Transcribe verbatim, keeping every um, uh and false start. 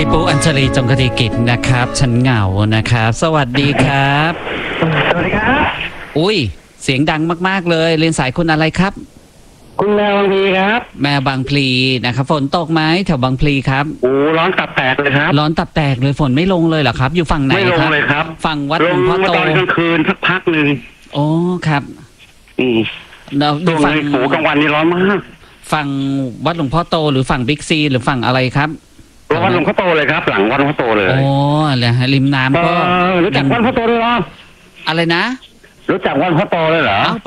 พี่ปูอัญชลีจงคติกิจนะครับฉันเหงานะครับสวัสดีครับสวัสดีครับอุ้ยเสียงดังมากๆเลยเรียนสายคุณอะไรครับคุณแมวบางพลีครับแม่บางพลีนะครับฝนตกไหมแถวบางพลีครับโอ้ร้อนตับแตกเลยครับร้อนตับแตกเลยฝนไม่ลงเลยเหรอครับอยู่ฝั่งไหนครับไม่ลงเลยครับฝั่งวัดหลวงพ่อโตลงมาตอนกลางคืนสักพักหนึ่งโอ้ครับอืมเราดูฝั่งโอ้กลางวันนี่ร้อนมากฝั่งวัดหลวงพ่อโตหรือฝั่งบิ๊กซีหรือฝั่งอะไรครับวัดหลวงพ่อโตเลยครับหลังวัดหลวงพ่อโตเลยโอ้เลยฮะริมน้ำก็รู้จักวัดหลวงพ่อโตเลยเหรออะไรนะรู้จักวัดหลวงพ่อโตเลยเหรอ